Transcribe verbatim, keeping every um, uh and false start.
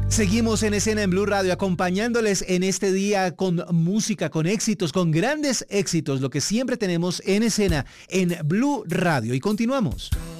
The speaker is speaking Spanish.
Seguimos en escena en Blue Radio, acompañándoles en este día con música, con éxitos, con grandes éxitos, lo que siempre tenemos en escena en Blue Radio. Y continuamos.